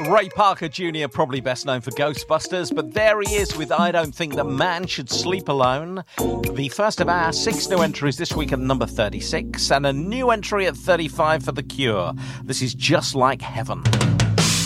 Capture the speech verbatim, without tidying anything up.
Ray Parker Junior, probably best known for Ghostbusters, but there he is with I Don't Think That Man Should Sleep Alone. The first of our six new entries this week at number thirty-six, and a new entry at thirty-five for The Cure. This is Just Like Heaven.